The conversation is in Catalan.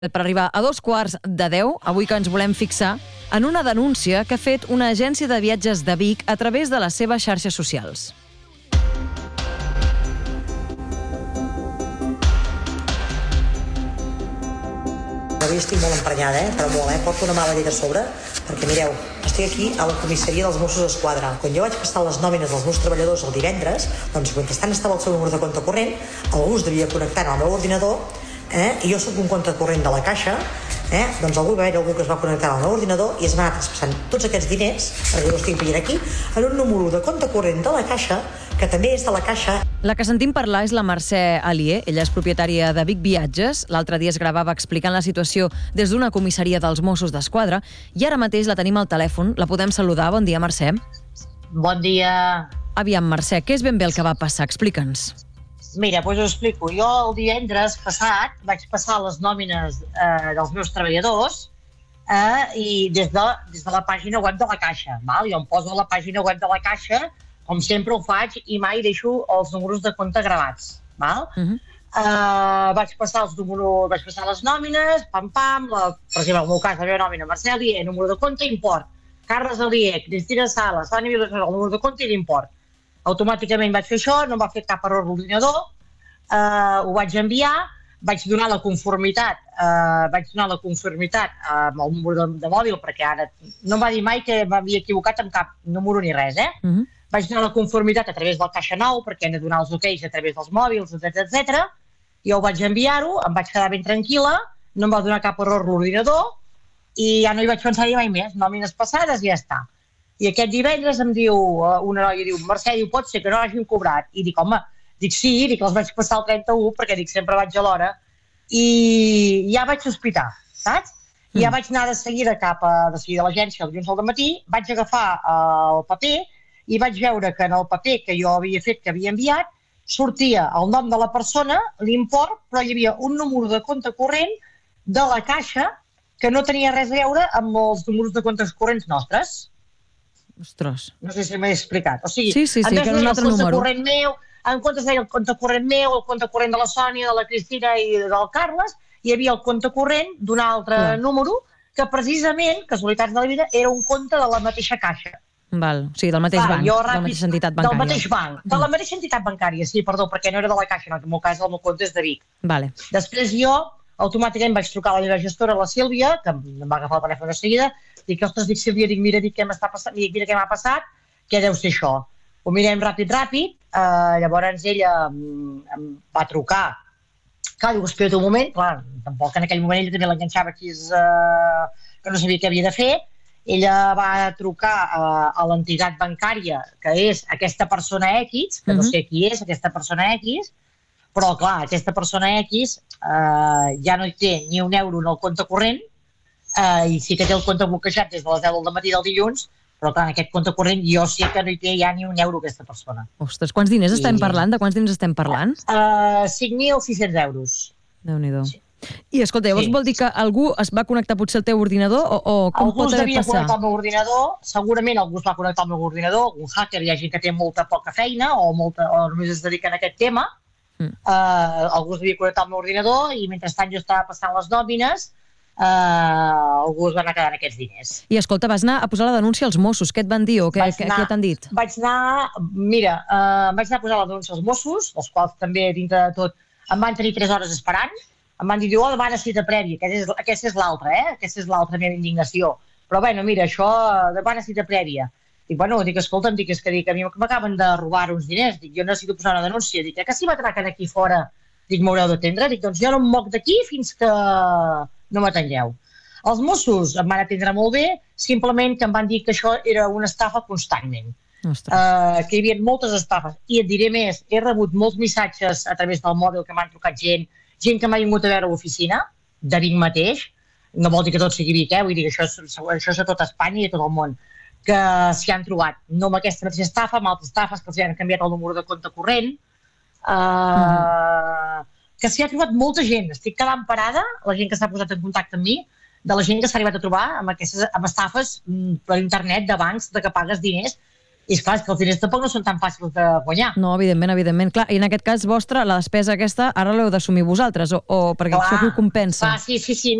Per arribar a 9:15, avui que ens volem fixar en una denúncia que ha fet una agència de viatges de Vic a través de les seves xarxes socials. Avui estic molt emprenyada, però molt, porto una mala llet a sobre, perquè mireu, estic aquí a la comissaria dels Mossos d'Esquadra. Quan jo vaig passar les nòmines dels meus treballadors el divendres, doncs mentrestant estava el seu número de compte corrent, algú es devia connectar al meu ordinador, i jo soc un compte corrent de la Caixa, doncs va haver algú que es va connectar al meu ordinador i es va anar traspassant tots aquests diners, perquè jo ho estic veient aquí, en un número de compte corrent de la Caixa, que també és de la Caixa. La que sentim parlar és la Mercè Alier. Ella és propietària de Vic Viatges. L'altre dia es gravava explicant la situació des d'una comissaria dels Mossos d'Esquadra i ara mateix la tenim al telèfon. La podem saludar. Bon dia, Mercè. Bon dia. Aviam, Mercè, què és ben bé el que va passar? Explica'ns. Mira, doncs ho explico. Jo el divendres passat vaig passar les nòmines dels meus treballadors i des de la pàgina web de la Caixa. Jo em poso a la pàgina web de la Caixa, com sempre ho faig, i mai deixo els números de compte gravats. Vaig passar les nòmines, pam-pam, per exemple, en el meu cas, la meva nòmina, Mercè Alier, número de compte, import. Carles Alier, Cristina Sala, Sani Vilaseca, el número de compte i l'import. Automàticament vaig fer això, no em va fer cap error l'ordinador, ho vaig enviar, vaig donar la conformitat amb el número de mòbil, perquè ara no em va dir mai que m'havia equivocat amb cap número ni res, Vaig donar la conformitat a través del Caixa Nou, perquè hem de donar els oqueis a través dels mòbils, etc. Jo ho vaig enviar-ho, em vaig quedar ben tranquil·la, no em va donar cap error l'ordinador i ja no hi vaig pensar-hi mai més, nòmines passades i ja està. I aquest divendres em diu una noia, diu, Mercè, pot ser que no hagin cobrat? I dic, home, sí, els vaig passar el 31, perquè sempre vaig a l'hora, i ja vaig sospitar, saps? I ja vaig anar de seguida cap a l'agència el dilluns al matí, vaig agafar el paper i vaig veure que en el paper que jo havia fet, que havia enviat, sortia el nom de la persona, l'import, però hi havia un número de compte corrent de la Caixa que no tenia res a veure amb els números de comptes corrents nostres. Ostres. No sé si m'he explicat. O sigui, sí, que era un altre número. En comptes deia el compte corrent meu, el compte corrent de la Sònia, de la Cristina i del Carles, hi havia el compte corrent d'un altre número que precisament, casualitats de la vida, era un compte de la mateixa Caixa. Val, o sigui, del mateix banc, de la mateixa entitat bancària. Del mateix banc, de la mateixa entitat bancària, sí, perdó, perquè no era de la Caixa, en el meu cas el meu compte és de Vic. Vale. Després jo, automàticament vaig trucar a la meva gestora, la Sílvia, que em va agafar el telèfon de seguida, dic, ostres, Sílvia, mira què m'ha passat, què deu ser això? Ho mirem ràpid, llavors ella em va trucar, clar, diu, espera't un moment, clar, tampoc en aquell moment ella també l'enganxava aquí, que no sabia què havia de fer. Ella va trucar a l'entitat bancària, que és aquesta persona X, que no sé qui és aquesta persona X, però clar, aquesta persona X ja no hi té ni un euro en el compte corrent i sí que té el compte bloquejat des de les 10 del matí del dilluns, però clar, en aquest compte corrent jo sé que no hi té ja ni un euro aquesta persona. Ostres, quants diners estem parlant? De quants diners estem parlant? 5.600 euros. Déu-n'hi-do. I escolta, llavors vol dir que algú es va connectar potser al teu ordinador o com pot haver passat? Algú es devia connectar al meu ordinador, segurament algú es va connectar al meu ordinador, un hacker, hi ha gent que té molta poca feina o només es dedica a aquest tema, algú es devia connectar al meu ordinador i mentrestant jo estava passant les nòmines, algú es va anar quedant aquests diners. I escolta, vas anar a posar la denúncia als Mossos, què et van dir o què t'han dit? Vaig anar a posar la denúncia als Mossos, els quals també dintre de tot em van tenir 3 hores esperant. Em van dir, va a cita prèvia, aquesta és l'altra, aquesta és l'altra meva indignació. Però bueno, mira, això va a cita prèvia. Escolta'm, és que a mi m'acaben de robar uns diners, jo necessito posar una denúncia, que si m'atraquen aquí fora, m'haureu d'atendre, doncs jo no em moc d'aquí fins que no m'atengueu. Els Mossos em van atendre molt bé, simplement que em van dir que això era una estafa constantment, que hi havia moltes estafes. I et diré més, he rebut molts missatges a través del mòbil que m'han trucat gent que m'ha vingut a veure a l'oficina, de Vic mateix, no vol dir que tot sigui Vic, vull dir que això és a tot Espanya i a tot el món, que s'hi han trobat, no amb aquesta mateixa estafa, amb altres estafes, que els han canviat el número de compte corrent, que s'hi ha trobat molta gent. Estic quedant parada, la gent que s'ha posat en contacte amb mi, de la gent que s'ha arribat a trobar amb estafes per internet de bancs, de que pagues diners, I esclar, és que els diners tampoc no són tan fàcils de guanyar. No, evidentment. Clar, i en aquest cas vostre, la despesa aquesta, ara l'heu d'assumir vosaltres, o perquè això ho compensa? Sí,